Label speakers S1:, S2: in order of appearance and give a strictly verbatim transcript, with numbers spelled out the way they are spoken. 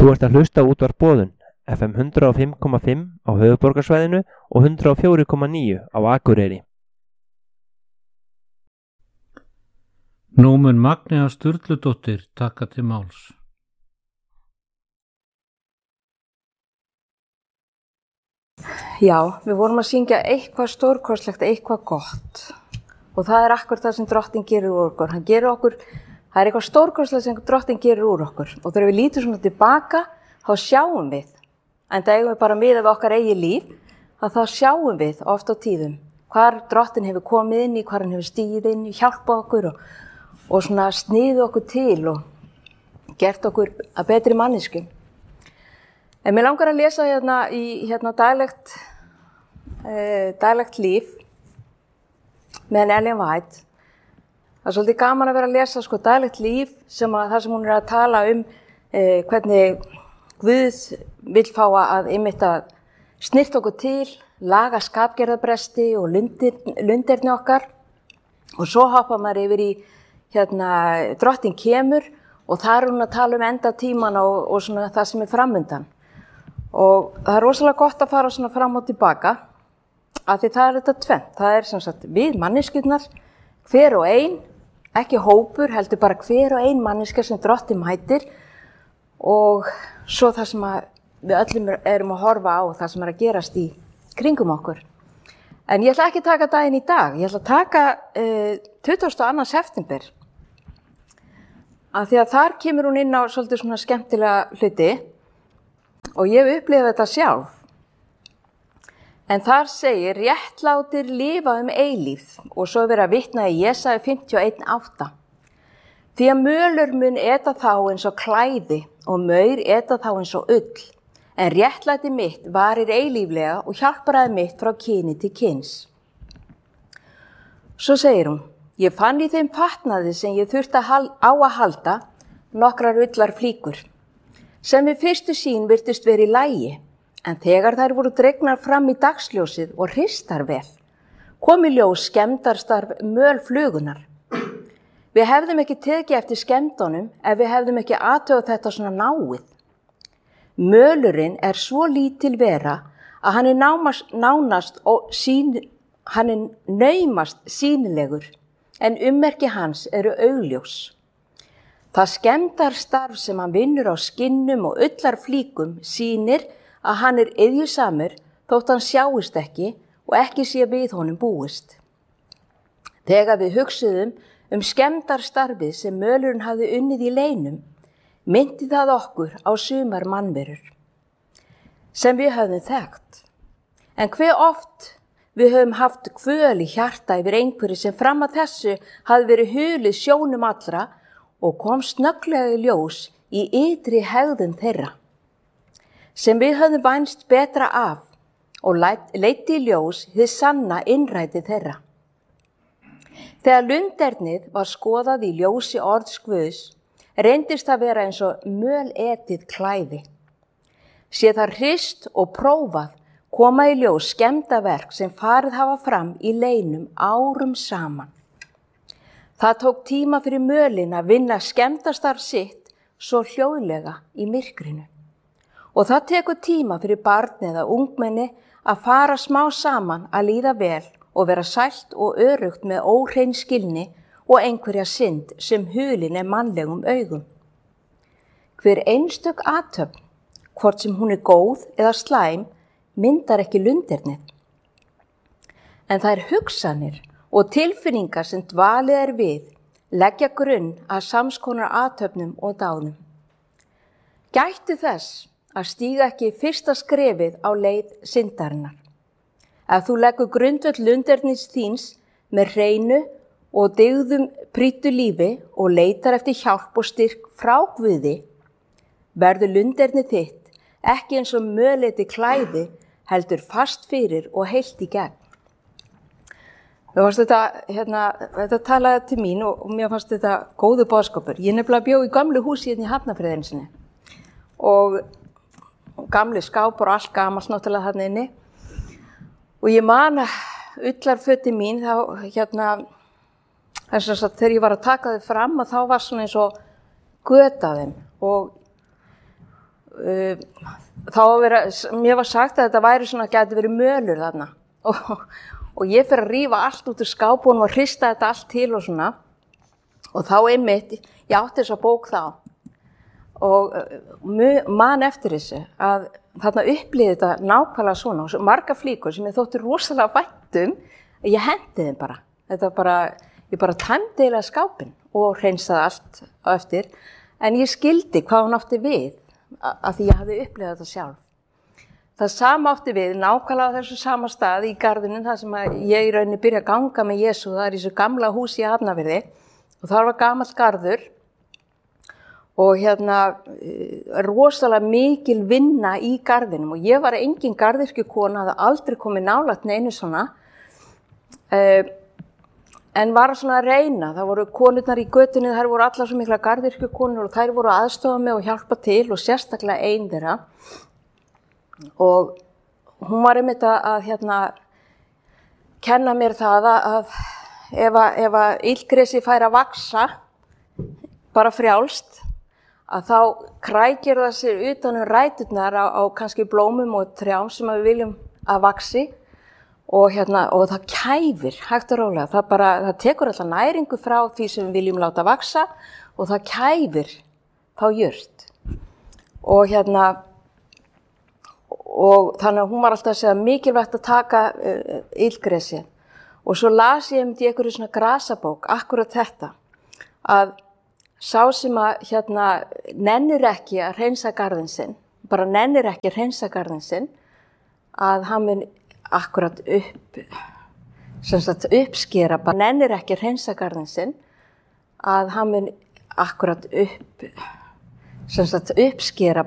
S1: Þú ert að hlusta á útvarp Boðun, F M hundrað og fimm komma fimm á höfuðborgarsvæðinu og hundrað og fjögur komma níu á Akureyri.
S2: Nú mun Magnea Sturludóttir taka til máls.
S3: Já, við vorum að syngja eitthvað stórkostlegt, eitthvað gott. Og það er akkur það sem Drottinn gerir úr okkur. Hann gerir okkur, það er eitthvað stórkostlegt sem Drottinn gerir úr okkur. Og þegar við lítum svona tilbaka, þá sjáum við, en það eigum við bara miðað við okkar eigið líf, að þá sjáum við oft á tíðum hvar Drottinn hefur komið inn í, hvar hann hefur stigið inn í, hjálpað okkur og, og svona sniðið okkur til og gert okkur að betri manneskju. En mér langar að lesa hérna í hérna daglegt, eh, daglegt líf með Ellen White. Það er svolítið gaman að vera að lesa sko daglegt líf sem að það sem hún er að tala um eh, hvernig Guð vill fá að einmitt að snyrta okkur til, laga skapgerðarbresti og lundir, lundirni okkar. Og svo hoppa maður yfir í hérna Drottinn kemur og það er hún að tala um endatíman og, og svona það sem er framundan. Og það er rosalega gott að fara svona fram og tilbaka, af því það er þetta tvennt. Það er sem sagt við manneskjurnar, hver og ein, ekki hópur, heldur bara hver og ein manneskja sem Drottinn mætir og svo það sem að við öllum erum að horfa á, það sem er að gerast í kringum okkur. En ég ætla ekki að taka daginn í dag, ég ætla að taka uh, tuttugasta og annan september, af því að þar kemur hún inn á svolítið svona skemmtilega hluti og ég hef upplifað þetta sjálf. En þar segir, réttlátir lifa um eilífð og svo verið að vitna í Jesaja fimmtíu og eitt átta. Því að mölur mun eta þá eins og klæði og maur eta þá eins og ull, en réttlæti mitt varir eilíflega og hjálparaði mitt frá kyni til kyns. Svo segir hún, ég fann í þeim fatnaði sem ég þurfti á að halda nokkrar ullar flíkur, sem við fyrstu sín virtust verið í lagi, en þegar þær voru dregnar fram í dagsljósið og hristar vel, kom í ljós skemmdarstarf mölflugunar. Við hefðum ekki tekið eftir skemmdunum ef við hefðum ekki athugað þetta svona náið. Mölurinn er svo lítil vera að hann er námast, nánast og sín, hann er naumast sýnilegur, en ummerki hans eru augljós. Það skemmdarstarf sem hann vinnur á skinnum og ullarflíkum sýnir að hann er iðjusamur þótt hann sjáist ekki og ekki sé við honum búist. Þegar við hugsuðum um skemmdarstarfið sem mölurinn hafði unnið í leinum, myndi það okkur á sumar mannverur, sem við höfum þekkt. En hve oft við höfum haft kvöl í hjarta yfir einhverju sem fram að þessu hafði verið hulið sjónum allra og kom snögglega í ljós í ytri hegðun þeirra, sem við höfum vænst betra af og leiddi í ljós hið sanna innræti þeirra. Þegar lundernið var skoðað í ljósi orðs Guðs, reyndist það vera eins og möletið klæði. Sé það hrist og prófað koma í ljós skemmdaverk sem farið hafa fram í leinum árum saman. Það tók tíma fyrir mölin að vinna skemmdastarf sitt svo hljóðlega í myrkrinu. Og það tekur tíma fyrir barn eða ungmenni að fara smá saman að líða vel og vera sælt og örugt með óhrein skilni og einhverja synd sem hulin er mannlegum augum. Hver einstök athöfn, hvort sem hún er góð eða slæm, myndar ekki lundernið. En það er hugsanir og tilfinningar sem dvalið er við, leggja grunn að samskonar athöfnum og dáðum. Gættu þess að stíga ekki fyrsta skrefið á leið syndarinnar. Ef þú leggur grundvöll lundernis þíns með hreinu og dygðum prýddu lífi og leitar eftir hjálp og styrk frá Guði, verður lunderni þitt ekki eins og möleti klæði heldur fast fyrir og heilt í gegn. Mér fannst þetta, hérna, þetta talaði til mín og, og mér fannst þetta góðu boðskapur. Ég nefnilega bjó í gamlu húsi hérna í Hafnarfirði sinni og, og gamli skápur og allt gamalt náttúrulega þarna inni. Og ég man að ullarfötin mín, þá hérna, þess að þegar ég var að taka þau fram, að þá var svona eins og göt af þeim. Og uh, þá að vera, mér var sagt að þetta væri svona, gæti verið mölur þarna og, og ég fyrir að rífa allt út úr skápunum og hrista þetta allt til og svona og þá einmitt, ég átti þessa bók þá og uh, man eftir þessu að þarna upplýði þetta nákvæmlega svona og marga flíkur sem ég þótti rosalega vænt um, ég hendi þeim bara, þetta bara, ég bara tæmdi eiginlega skápinn og hreinsaði allt á eftir, en ég skildi hvað hún átti við af því ég hafði upplifað þetta sjálf. Það sama átti við nákvæmlega á þessu sama stað í garðinum þar sem ég í rauninni byrja að ganga með Jesú, það er í þessu gamla húsi í Hafnarfirði og þar var gamall garður og hérna rosalega mikil vinna í garðinum og ég var engin garðyrkjukona, hafði aldrei komið nálægt neinu svona. Uh, En var svona að reyna, það voru konurnar í götunni, þær voru allar svo mikla garðyrkjukonur og þær voru að aðstofa mig og hjálpa til og sérstaklega ein þeirra. Og hún var einmitt að, að hérna, kenna mér það að ef að, ef að illgresi fær að vaksa, bara frjálst, að þá krækir það sér utan um ræturnar á, á kannski blómum og trjám sem við viljum að vaksi. Og, hérna, og það kæfir hægt og rólega, það, bara, það tekur alltaf næringu frá því sem við viljum láta vaksa og það kæfir þá jurt. Og, hérna, og þannig að hún var alltaf að segja mikilvægt að taka uh, illgresi. Og svo las ég um í einhverju svona grasabók, akkurat þetta, að sá sem að hérna, nennir ekki að hreinsa garðinn sinn, bara nennir ekki að hreinsa garðinn sinn, að hann mun akkurat upp, sem sagt uppskera, bara nennir ekki að hreinsa garðinn sinn, að hann mun akkurat upp, sem sagt uppskera